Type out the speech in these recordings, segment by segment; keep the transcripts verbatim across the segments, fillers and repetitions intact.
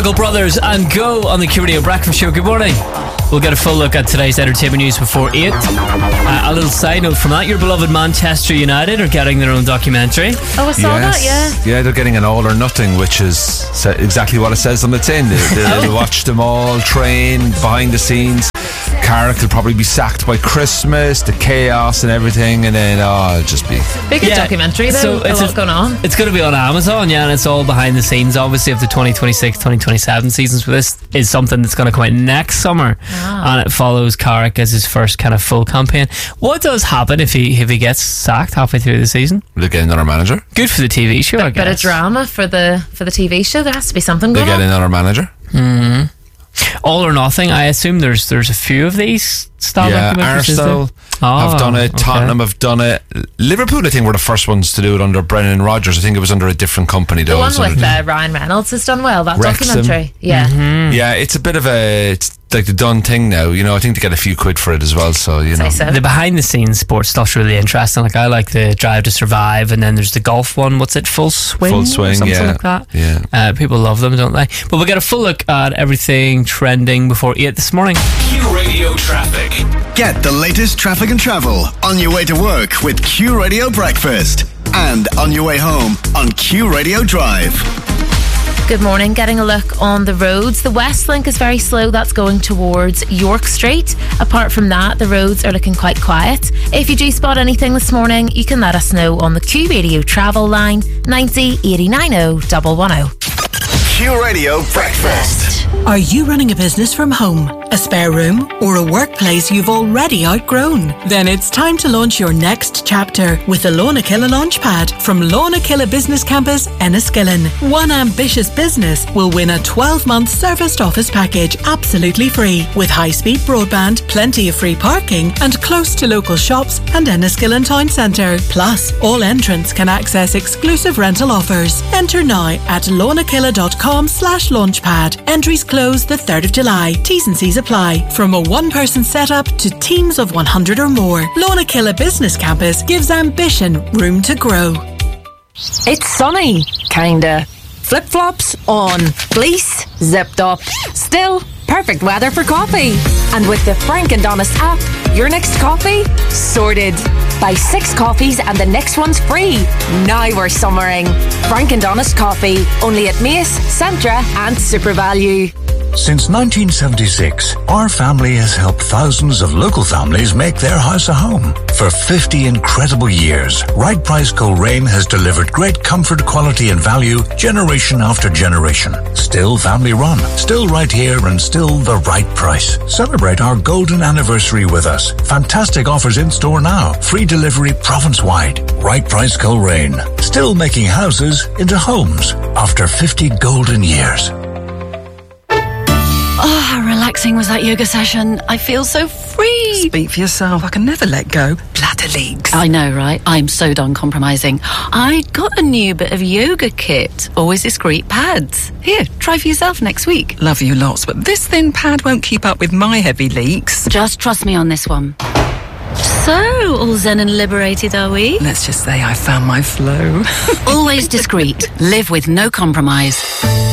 Brothers and Go on the Q Radio Breakfast Show. Good morning. We'll get a full look at today's entertainment news before eight. Uh, a little side note from that: your beloved Manchester United are getting their own documentary. Oh, I saw yes. that, yeah. Yeah, they're getting an All or Nothing, which is exactly what it says on the tin. They, they, Oh. They'll watch them all train behind the scenes. Carrick will probably be sacked by Christmas, the chaos and everything, and then oh, it'll just be Big Yeah, documentary though. so a it's lot a- going on. It's going to be on Amazon, yeah, and it's all behind the scenes, obviously, of the twenty twenty-six twenty twenty-seven seasons. For this is something that's going to come out next summer, Ah. and it follows Carrick as his first kind of full campaign. What does happen if he if he gets sacked halfway through the season? they get another manager. Good for the T V show, I Bit, bit of guess. drama for the for the T V show. There has to be something They going get on. another manager. All or Nothing. I assume there's there's a few of these style Yeah, documentaries. is there? Arsenal Oh, have done it. okay. Tottenham have done it. Liverpool, I think, were the first ones to do it under Brendan Rodgers. I think it was under a different company though. The It one was under- with uh, Ryan Reynolds has done well. That Wrexham. documentary. Yeah. Mm-hmm. Yeah, it's a bit of a it's like the done thing now. You know, I think they get a few quid for it as well. So you know, Say so. The behind the scenes sports stuff's really interesting. Like I like the Drive to Survive, and then there's the golf one. What's it? Full Swing. Full Swing, Something yeah. like that. Yeah. Uh, people love them, don't they? But we'll get a full look at everything trending before eight this morning. Q Radio Traffic. Get the latest traffic and travel on your way to work with Q Radio Breakfast and on your way home on Q Radio Drive. Good morning. Getting a look on the roads. The West Link is very slow. That's going towards York Street. Apart from that, the roads are looking quite quiet. If you do spot anything this morning, you can let us know on the Q Radio travel line ninety eight nine oh one one oh. Q Radio Breakfast. Are you running a business from home, a spare room, or a workplace you've already outgrown? Then it's time to launch your next chapter with the Lornakilla Launchpad from Lornakilla Business Campus, Enniskillen. One ambitious business will win a twelve-month serviced office package absolutely free with high-speed broadband, plenty of free parking, and close to local shops and Enniskillen Town Centre. Plus, all entrants can access exclusive rental offers. Enter now at lornakilla.com slash launchpad. Entries close the third of July. T's and C's apply. From a one-person setup to teams of one hundred or more, Lornakilla Business Campus gives ambition room to grow. It's sunny, kinda. Flip-flops on, fleece zipped up. Still, perfect weather for coffee. And with the Frank and Donna's app, your next coffee sorted. Buy six coffees and the next one's free. Now we're summering. Frank and Donna's coffee, only at Mace, Centra and Super Value. Since nineteen seventy-six, our family has helped thousands of local families make their house a home. For fifty incredible years, Right Price Coleraine has delivered great comfort, quality and value generation after generation. Still family run, still right here and still the right price. Celebrate our golden anniversary with us. Fantastic offers in store now. Free delivery province-wide. Right Price Coleraine. Still making houses into homes after fifty golden years. Oh, how relaxing was that yoga session? I feel so free. Speak for yourself. I can never let go. Bladder leaks. I know, right? I'm so done compromising. I got a new bit of yoga kit. Always discreet pads. Here, try for yourself next week. Love you lots, but this thin pad won't keep up with my heavy leaks. Just trust me on this one. So, all zen and liberated, are we? Let's just say I found my flow. Always discreet. Live with no compromise.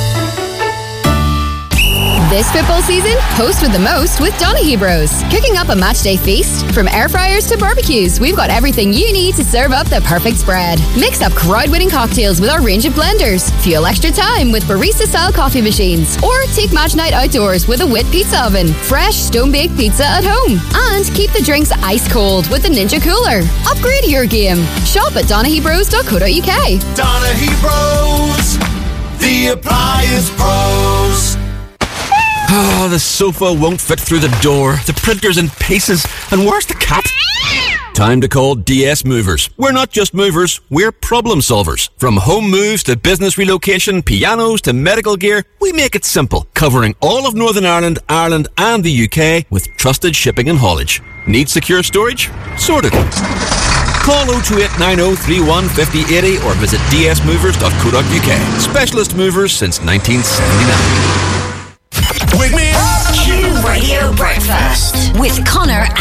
This football season, host with the most with Donaghy Bros. Cooking up a matchday feast? From air fryers to barbecues, we've got everything you need to serve up the perfect spread. Mix up crowd-winning cocktails with our range of blenders. Fuel extra time with barista-style coffee machines. Or take match night outdoors with a Wit pizza oven. Fresh, stone-baked pizza at home. And keep the drinks ice cold with the Ninja Cooler. Upgrade your game. Shop at donaghy bros dot co dot uk. Donaghy Bros, the appliance pros. Oh, the sofa won't fit through the door. The printer's in pieces. And where's the cat? Time to call D S Movers. We're not just movers, we're problem solvers. From home moves to business relocation, pianos to medical gear, we make it simple, covering all of Northern Ireland, Ireland and the U K with trusted shipping and haulage. Need secure storage? Sorted. Call oh two eight nine oh three one five oh eight oh or visit d s movers dot co dot u k. Specialist movers since nineteen seventy-nine. Wake me up! Q Radio Breakfast with Connor